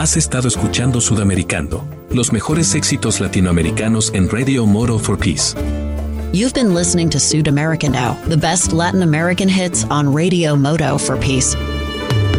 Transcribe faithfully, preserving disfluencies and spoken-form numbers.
Has estado escuchando Sudamericano, los mejores éxitos latinoamericanos en Radio Moto for Peace. You've been listening to Sudamericano, the best Latin American hits on Radio Moto for Peace.